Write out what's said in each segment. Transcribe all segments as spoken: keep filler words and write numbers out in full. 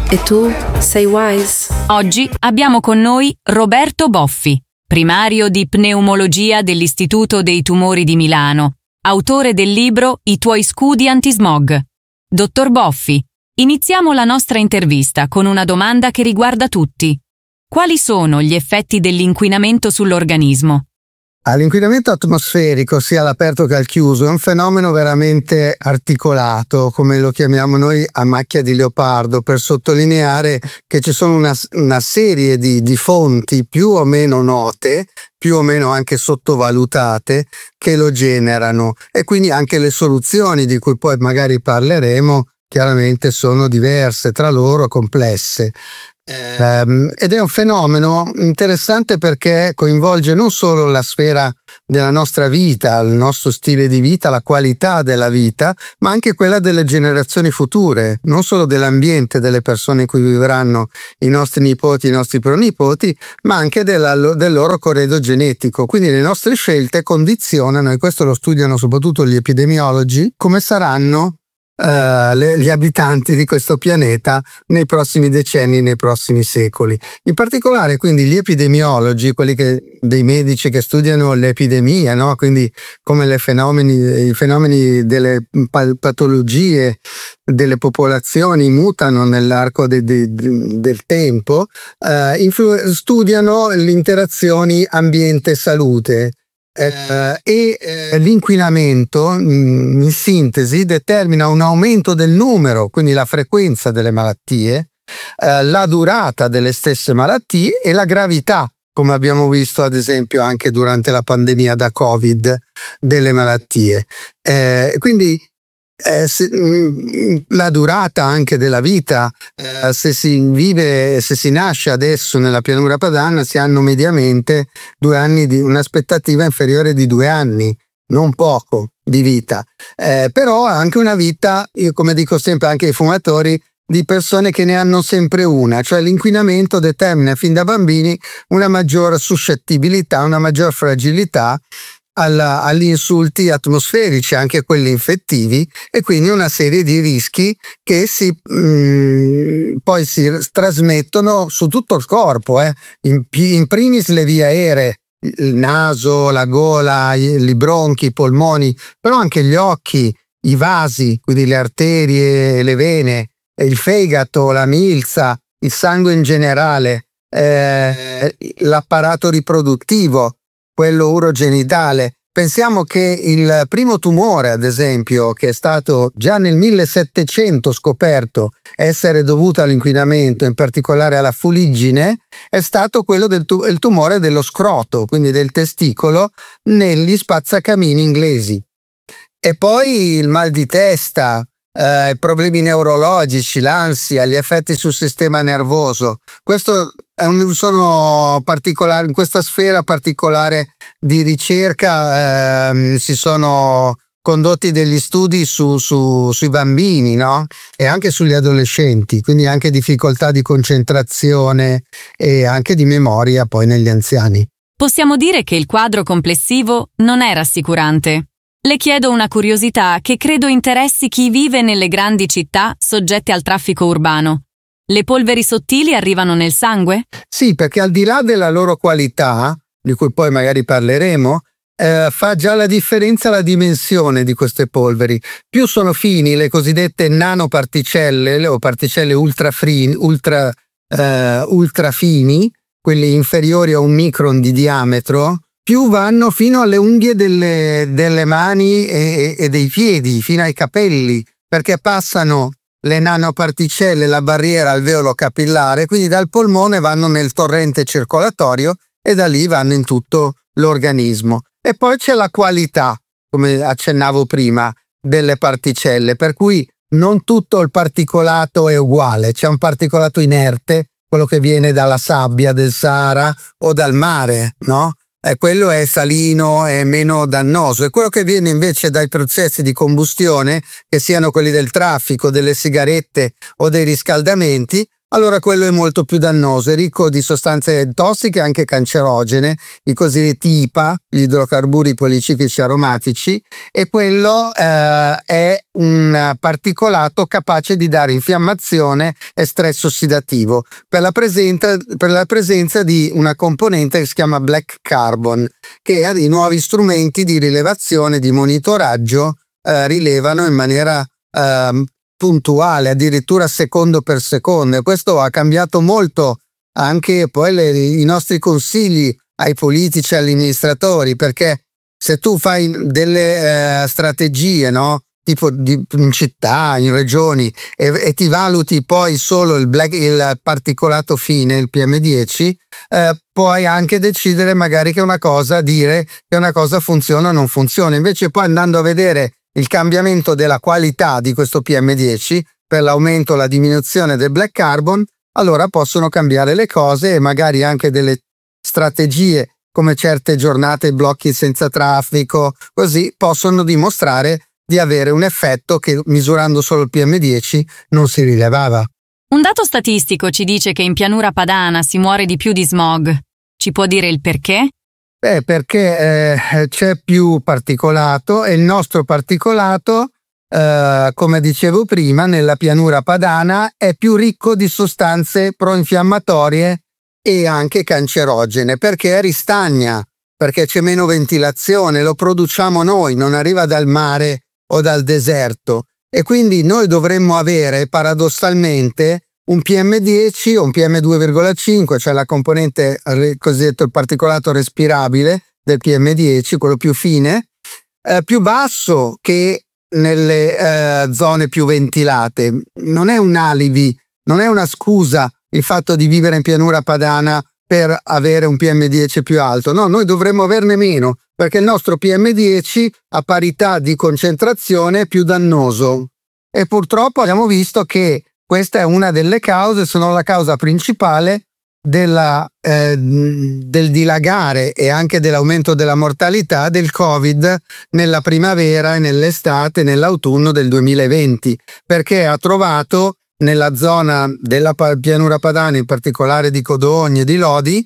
E tu sei wise? Oggi abbiamo con noi Roberto Boffi, primario di pneumologia dell'Istituto dei Tumori di Milano, autore del libro I tuoi scudi antismog. Dottor Boffi, iniziamo la nostra intervista con una domanda che riguarda tutti. Quali sono gli effetti dell'inquinamento sull'organismo? L'inquinamento atmosferico, sia all'aperto che al chiuso, è un fenomeno veramente articolato, come lo chiamiamo noi a macchia di leopardo, per sottolineare che ci sono una, una serie di, di fonti più o meno note, più o meno anche sottovalutate, che lo generano, e quindi anche le soluzioni di cui poi magari parleremo chiaramente sono diverse tra loro, complesse. Um, ed è un fenomeno interessante perché coinvolge non solo la sfera della nostra vita, il nostro stile di vita, la qualità della vita, ma anche quella delle generazioni future, non solo dell'ambiente, delle persone in cui vivranno i nostri nipoti, i nostri pronipoti, ma anche della, del loro corredo genetico. Quindi le nostre scelte condizionano, e questo lo studiano soprattutto gli epidemiologi, come saranno Uh, le, gli abitanti di questo pianeta nei prossimi decenni, nei prossimi secoli. In particolare quindi gli epidemiologi, quelli che, dei medici che studiano le epidemie, no? Quindi come le fenomeni, i fenomeni delle patologie delle popolazioni mutano nell'arco de, de, de, del tempo, uh, influ- studiano le interazioni ambiente-salute. Eh, e eh, l'inquinamento mh, in sintesi determina un aumento del numero, quindi la frequenza delle malattie, eh, la durata delle stesse malattie e la gravità, come abbiamo visto ad esempio anche durante la pandemia da Covid, delle malattie. Eh, quindi Eh, se, mh, la durata anche della vita, eh, se si vive, se si nasce adesso nella pianura padana, si hanno mediamente due anni di un'aspettativa inferiore di due anni, non poco di vita, eh, però anche una vita, io come dico sempre anche ai fumatori, di persone che ne hanno sempre una, cioè l'inquinamento determina fin da bambini una maggior suscettibilità, una maggior fragilità Alla, agli insulti atmosferici, anche quelli infettivi, e quindi una serie di rischi che si mh, poi si trasmettono su tutto il corpo, eh. in, in primis le vie aeree, il naso, la gola, i, i bronchi, i polmoni, però anche gli occhi, i vasi, quindi le arterie, le vene, il fegato, la milza, il sangue in generale, eh, l'apparato riproduttivo, quello urogenitale. Pensiamo che il primo tumore, ad esempio, che è stato già nel millesettecento scoperto essere dovuto all'inquinamento, in particolare alla fuliggine, è stato quello del tu- il tumore dello scroto, quindi del testicolo, negli spazzacamini inglesi. E poi il mal di testa, eh, problemi neurologici, l'ansia, gli effetti sul sistema nervoso. Questo è un, sono particolari, in questa sfera particolare di ricerca eh, si sono condotti degli studi su, su, sui bambini, no? E anche sugli adolescenti, quindi anche difficoltà di concentrazione e anche di memoria poi negli anziani. Possiamo dire che il quadro complessivo non è rassicurante. Le chiedo una curiosità che credo interessi chi vive nelle grandi città soggette al traffico urbano. Le polveri sottili arrivano nel sangue? Sì, perché al di là della loro qualità, di cui poi magari parleremo, eh, fa già la differenza la dimensione di queste polveri. Più sono fini, le cosiddette nanoparticelle o particelle ultra, frini, ultra, eh, ultra fini, quelli inferiori a un micron di diametro, più vanno fino alle unghie delle, delle mani e, e dei piedi, fino ai capelli, perché passano le nanoparticelle, la barriera alveolo capillare, quindi dal polmone vanno nel torrente circolatorio e da lì vanno in tutto l'organismo. E poi c'è la qualità, come accennavo prima, delle particelle, per cui non tutto il particolato è uguale, c'è un particolato inerte, quello che viene dalla sabbia del Sahara o dal mare, no? E quello è salino, è meno dannoso, e quello che viene invece dai processi di combustione, che siano quelli del traffico, delle sigarette o dei riscaldamenti, allora quello è molto più dannoso, è ricco di sostanze tossiche anche cancerogene, i cosiddetti I P A, gli idrocarburi policiclici aromatici, e quello eh, è un particolato capace di dare infiammazione e stress ossidativo per la, presenza, per la presenza di una componente che si chiama black carbon, che ha dei nuovi strumenti di rilevazione, di monitoraggio, eh, rilevano in maniera eh, puntuale, addirittura secondo per secondo, e questo ha cambiato molto anche poi le, i nostri consigli ai politici e agli amministratori, perché se tu fai delle eh, strategie, no? Tipo di, in città, in regioni, e, e ti valuti poi solo il, black, il particolato fine, il P M dieci, eh, puoi anche decidere magari che una cosa, dire che una cosa funziona o non funziona. Invece poi andando a vedere il cambiamento della qualità di questo P M dieci per l'aumento o la diminuzione del black carbon, allora possono cambiare le cose, e magari anche delle strategie come certe giornate blocchi senza traffico, così possono dimostrare di avere un effetto che misurando solo il P M dieci non si rilevava. Un dato statistico ci dice che in pianura padana si muore di più di smog. Ci può dire il perché? Beh, perché eh, c'è più particolato, e il nostro particolato, eh, come dicevo prima, nella pianura padana è più ricco di sostanze proinfiammatorie e anche cancerogene, perché ristagna, perché c'è meno ventilazione, lo produciamo noi, non arriva dal mare o dal deserto, e quindi noi dovremmo avere paradossalmente un P M dieci o un P M due virgola cinque, cioè la componente cosiddetto il particolato respirabile del P M dieci, quello più fine, eh, più basso che nelle eh, zone più ventilate. Non è un alibi, non è una scusa il fatto di vivere in pianura padana per avere un P M dieci più alto. No, noi dovremmo averne meno, perché il nostro P M dieci a parità di concentrazione è più dannoso. E purtroppo abbiamo visto che questa è una delle cause, se non la causa principale, della, eh, del dilagare e anche dell'aumento della mortalità del Covid nella primavera e nell'estate, nell'autunno del duemilaventi, perché ha trovato nella zona della pianura padana, in particolare di Codogno e di Lodi,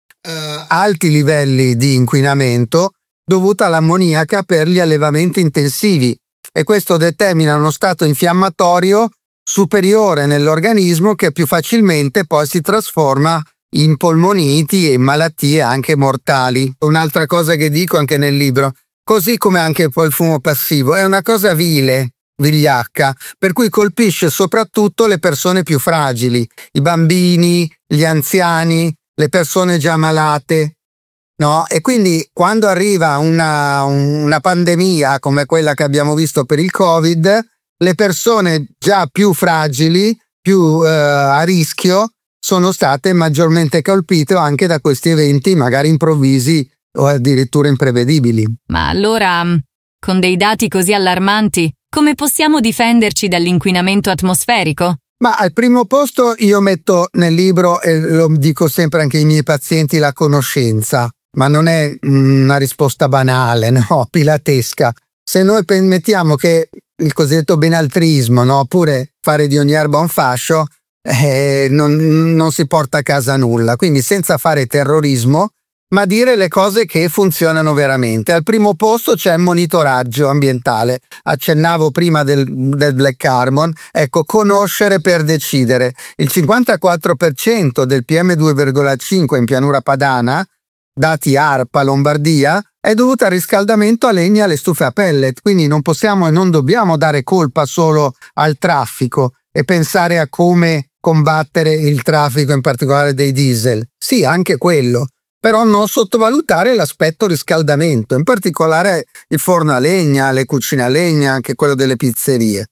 eh, alti livelli di inquinamento dovuta all'ammoniaca per gli allevamenti intensivi, e questo determina uno stato infiammatorio superiore nell'organismo che più facilmente poi si trasforma in polmoniti e in malattie anche mortali. Un'altra cosa che dico anche nel libro, così come anche poi il fumo passivo, è una cosa vile, vigliacca, per cui colpisce soprattutto le persone più fragili, i bambini, gli anziani, le persone già malate, no? E quindi quando arriva una, una pandemia come quella che abbiamo visto per il Covid, le persone già più fragili, più eh, a rischio, sono state maggiormente colpite anche da questi eventi magari improvvisi o addirittura imprevedibili. Ma allora, con dei dati così allarmanti, come possiamo difenderci dall'inquinamento atmosferico? Ma al primo posto io metto nel libro, e lo dico sempre anche ai miei pazienti, la conoscenza, ma non è una risposta banale, no, pilatesca. Se noi mettiamo che il cosiddetto benaltrismo, no, oppure fare di ogni erba un fascio, eh, non, non si porta a casa nulla. Quindi senza fare terrorismo, ma dire le cose che funzionano veramente. Al primo posto c'è il monitoraggio ambientale. Accennavo prima del, del black carbon. Ecco, conoscere per decidere. Il cinquantaquattro per cento del P M due virgola cinque in pianura padana, dati ARPA Lombardia, è dovuta al riscaldamento a legna e alle stufe a pellet, quindi non possiamo e non dobbiamo dare colpa solo al traffico e pensare a come combattere il traffico, in particolare dei diesel. Sì, anche quello, però non sottovalutare l'aspetto riscaldamento, in particolare il forno a legna, le cucine a legna, anche quello delle pizzerie.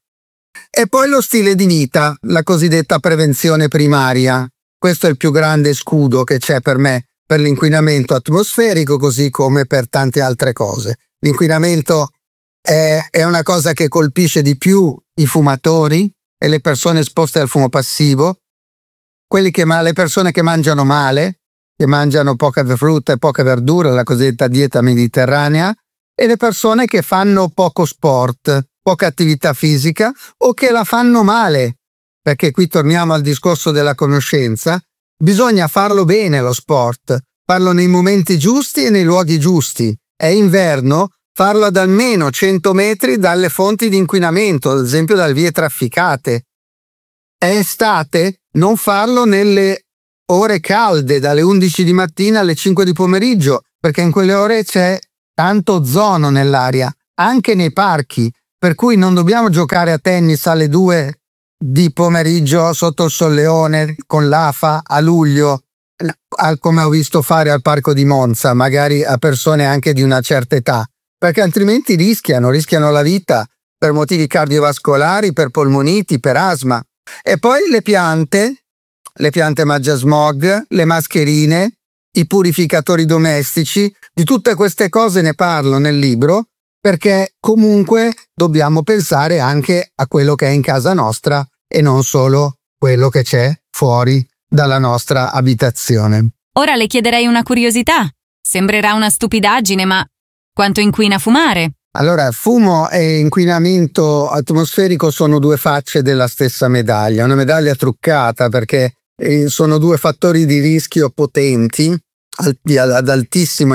E poi lo stile di vita, la cosiddetta prevenzione primaria. Questo è il più grande scudo che c'è per me per l'inquinamento atmosferico, così come per tante altre cose. L'inquinamento è, è una cosa che colpisce di più i fumatori e le persone esposte al fumo passivo, quelli che, le persone che mangiano male, che mangiano poca frutta e poca verdura, la cosiddetta dieta mediterranea, e le persone che fanno poco sport, poca attività fisica o che la fanno male, perché qui torniamo al discorso della conoscenza, bisogna farlo bene lo sport, farlo nei momenti giusti e nei luoghi giusti. È inverno, farlo ad almeno cento metri dalle fonti di inquinamento, ad esempio dalle vie trafficate. È estate, non farlo nelle ore calde, dalle undici di mattina alle cinque di pomeriggio, perché in quelle ore c'è tanto ozono nell'aria, anche nei parchi, per cui non dobbiamo giocare a tennis alle due di pomeriggio sotto il solleone con l'A F A a luglio, come ho visto fare al parco di Monza, magari a persone anche di una certa età, perché altrimenti rischiano, rischiano la vita per motivi cardiovascolari, per polmoniti, per asma. E poi le piante, le piante mangiasmog, le mascherine, i purificatori domestici, di tutte queste cose ne parlo nel libro, perché comunque dobbiamo pensare anche a quello che è in casa nostra e non solo quello che c'è fuori dalla nostra abitazione. Ora le chiederei una curiosità. Sembrerà una stupidaggine, ma quanto inquina fumare? Allora, fumo e inquinamento atmosferico sono due facce della stessa medaglia, una medaglia truccata perché sono due fattori di rischio potenti ad altissimo